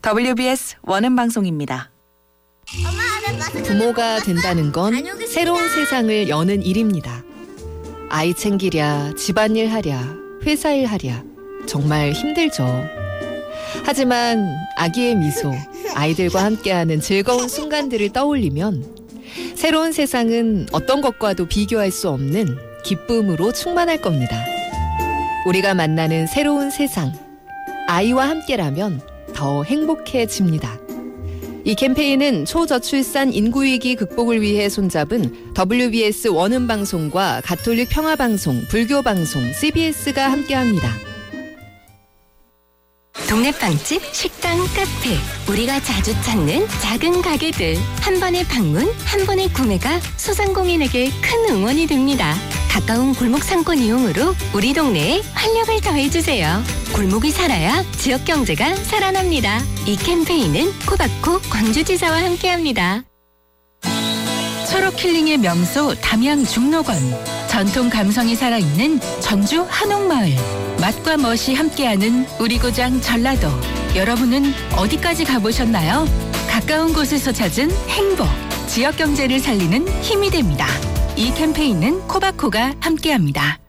WBS 원음방송입니다. 부모가 된다는 건 새로운 세상을 여는 일입니다. 아이 챙기랴, 집안일 하랴, 회사일 하랴 정말 힘들죠. 하지만 아기의 미소, 아이들과 함께하는 즐거운 순간들을 떠올리면 새로운 세상은 어떤 것과도 비교할 수 없는 기쁨으로 충만할 겁니다. 우리가 만나는 새로운 세상, 아이와 함께라면 더 행복해집니다. 이 캠페인은 초저출산 인구위기 극복을 위해 손잡은 WBS 원음방송과 가톨릭 평화방송, 불교방송, CBS가 함께합니다. 동네 빵집, 식당, 카페, 우리가 자주 찾는 작은 가게들. 한 번의 방문, 한 번의 구매가 소상공인에게 큰 응원이 됩니다. 가까운 골목 상권 이용으로 우리 동네에 활력을 더해주세요. 골목이 살아야 지역 경제가 살아납니다. 이 캠페인은 코바코 광주지사와 함께합니다. 초록 힐링의 명소 담양 중록원, 전통 감성이 살아있는 전주 한옥마을, 맛과 멋이 함께하는 우리 고장 전라도. 여러분은 어디까지 가보셨나요? 가까운 곳에서 찾은 행복, 지역 경제를 살리는 힘이 됩니다. 이 캠페인은 코바코가 함께합니다.